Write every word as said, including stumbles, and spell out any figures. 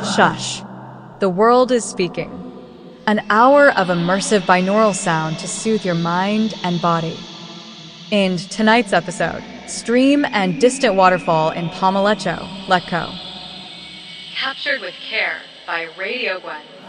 Shush. The world is speaking. An hour of immersive binaural sound to soothe your mind and body. In tonight's episode, Stream and Distant Waterfall in Pomolecho, Letco. Captured with care by Radio Gwen.